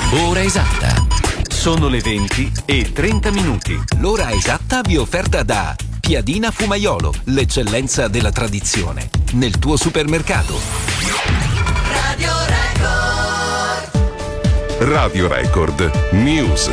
Ora esatta. Sono le 20:30. L'ora esatta vi è offerta da Piadina Fumaiolo, l'eccellenza della tradizione, nel tuo supermercato. Radio Record News.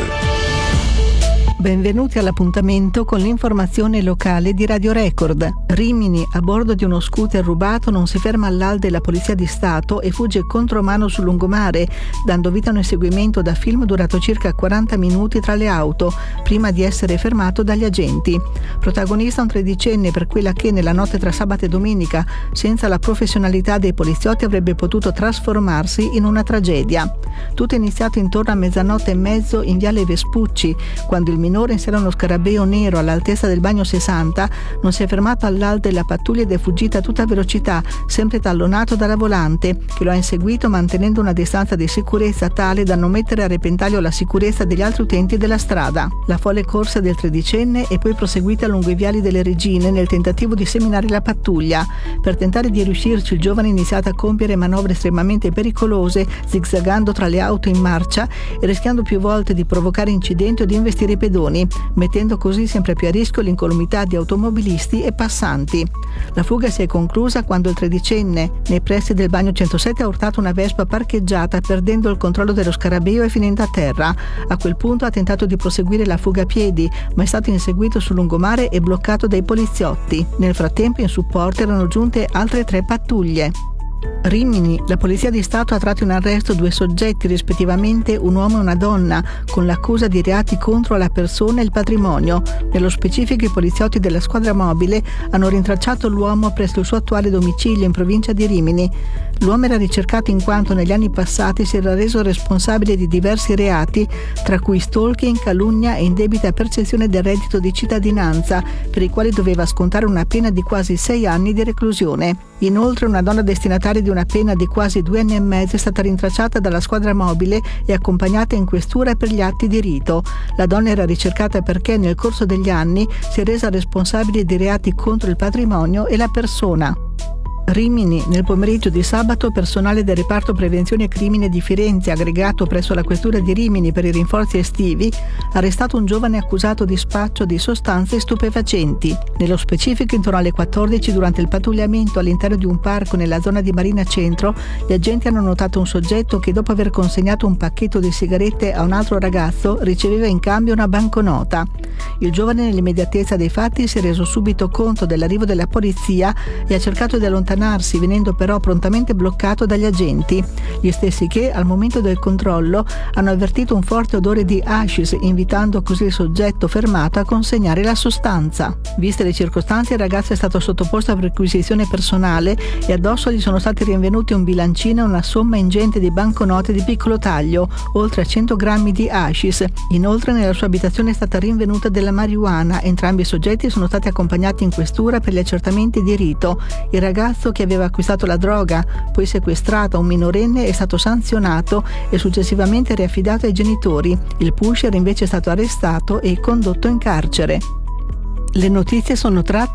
Benvenuti all'appuntamento con l'informazione locale di Radio Record. Rimini, a bordo di uno scooter rubato, non si ferma all'AL della Polizia di Stato e fugge contromano sul lungomare, dando vita a un inseguimento da film durato circa 40 minuti tra le auto, prima di essere fermato dagli agenti. Protagonista un tredicenne per quella che nella notte tra sabato e domenica, senza la professionalità dei poliziotti, avrebbe potuto trasformarsi in una tragedia. Tutto è iniziato intorno a 00:30 in viale Vespucci, quando il minore, in sella a uno scarabeo nero all'altezza del bagno 60, non si è fermato all'AL della pattuglia ed è fuggito a tutta velocità, sempre tallonato dalla volante, che lo ha inseguito mantenendo una distanza di sicurezza tale da non mettere a repentaglio la sicurezza degli altri utenti della strada. La folle corsa del tredicenne è poi proseguita lungo i viali delle Regine nel tentativo di seminare la pattuglia. Per tentare di riuscirci, il giovane ha iniziato a compiere manovre estremamente pericolose, zigzagando tra le auto in marcia e rischiando più volte di provocare incidenti o di investire i pedoni, mettendo così sempre più a rischio l'incolumità di automobilisti e passanti. La fuga si è conclusa quando il tredicenne, nei pressi del bagno 107, ha urtato una Vespa parcheggiata, perdendo il controllo dello scarabeo e finendo a terra. A quel punto ha tentato di proseguire la fuga a piedi, ma è stato inseguito sul lungomare e bloccato dai poliziotti. Nel frattempo, in supporto erano giunte altre 3 pattuglie. Rimini, la Polizia di Stato ha tratto in arresto 2 soggetti, rispettivamente un uomo e una donna, con l'accusa di reati contro la persona e il patrimonio. Nello specifico, i poliziotti della squadra mobile hanno rintracciato l'uomo presso il suo attuale domicilio in provincia di Rimini. L'uomo era ricercato in quanto negli anni passati si era reso responsabile di diversi reati, tra cui stalking, calunnia e indebita percezione del reddito di cittadinanza, per i quali doveva scontare una pena di quasi 6 anni di reclusione. Inoltre, una donna destinataria di una pena di quasi 2 anni e mezzo è stata rintracciata dalla squadra mobile e accompagnata in questura per gli atti di rito. La donna era ricercata perché nel corso degli anni si è resa responsabile di reati contro il patrimonio e la persona. Rimini, nel pomeriggio di sabato, personale del reparto prevenzione crimine di Firenze, aggregato presso la questura di Rimini per i rinforzi estivi, ha arrestato un giovane accusato di spaccio di sostanze stupefacenti. Nello specifico, intorno alle 14, durante il pattugliamento all'interno di un parco nella zona di Marina Centro, gli agenti hanno notato un soggetto che, dopo aver consegnato un pacchetto di sigarette a un altro ragazzo, riceveva in cambio una banconota. Il giovane, nell'immediatezza dei fatti, si è reso subito conto dell'arrivo della polizia e ha cercato di allontanarsi, venendo però prontamente bloccato dagli agenti, gli stessi che, al momento del controllo, hanno avvertito un forte odore di hashish, invitando così il soggetto fermato a consegnare la sostanza. Viste le circostanze, il ragazzo è stato sottoposto a perquisizione personale e addosso gli sono stati rinvenuti un bilancino e una somma ingente di banconote di piccolo taglio, oltre a 100 grammi di hashish. Inoltre, nella sua abitazione è stata rinvenuta della marijuana. Entrambi i soggetti sono stati accompagnati in questura per gli accertamenti di rito. Il ragazzo, che aveva acquistato la droga, poi sequestrato a un minorenne, è stato sanzionato e successivamente riaffidato ai genitori. Il pusher invece è stato arrestato e condotto in carcere. Le notizie sono tratte